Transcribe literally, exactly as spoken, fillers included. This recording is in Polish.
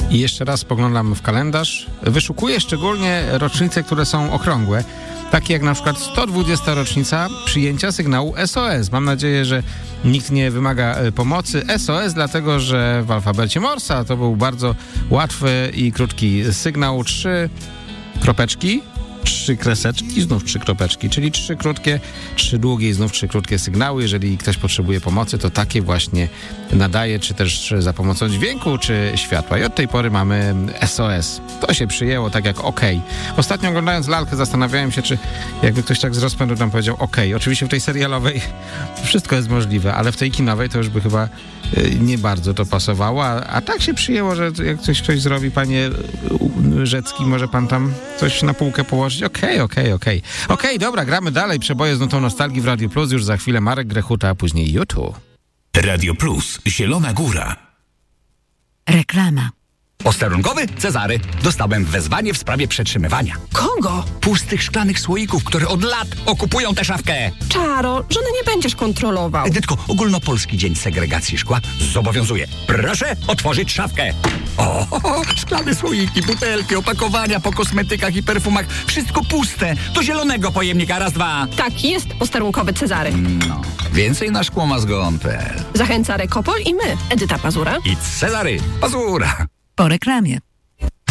I jeszcze raz spoglądam w kalendarz. Wyszukuję szczególnie rocznice, które są okrągłe. Takie jak na przykład sto dwudziesta rocznica przyjęcia sygnału S O S. Mam nadzieję, że nikt nie wymaga pomocy. S O S dlatego, że w alfabecie Morsa to był bardzo łatwy i krótki sygnał. Trzy kropeczki, trzy kreseczki, znów trzy kropeczki, czyli trzy krótkie, trzy długie i znów trzy krótkie sygnały. Jeżeli ktoś potrzebuje pomocy, to takie właśnie nadaje, czy też za pomocą dźwięku, czy światła. I od tej pory mamy S O S. To się przyjęło tak jak OK. Ostatnio oglądając lalkę zastanawiałem się, czy jakby ktoś tak z rozpędu tam powiedział OK. Oczywiście w tej serialowej wszystko jest możliwe, ale w tej kinowej to już by chyba nie bardzo to pasowało, a, a tak się przyjęło, że jak coś ktoś zrobi, panie Rzecki, może pan tam coś na półkę położyć? Okej, okej, okej. Okej, dobra, gramy dalej. Przeboje z nutą nostalgii w Radio Plus. Już za chwilę Marek Grechuta, a później YouTube. Radio Plus, Zielona Góra. Reklama. Posterunkowy Cezary. Dostałem wezwanie w sprawie przetrzymywania Kogo? pustych szklanych słoików, które od lat okupują tę szafkę. Czaro, żony nie będziesz kontrolował. Edytko, ogólnopolski dzień segregacji szkła zobowiązuje. Proszę otworzyć szafkę. O, szklane słoiki, butelki, opakowania po kosmetykach i perfumach. Wszystko puste. Do zielonego pojemnika. Raz, dwa. Tak jest, posterunkowy Cezary. No, więcej na szkłomazgon kropka pe el. Zachęca Rekopol i my, Edyta Pazura I Cezary Pazura. Po reklamie.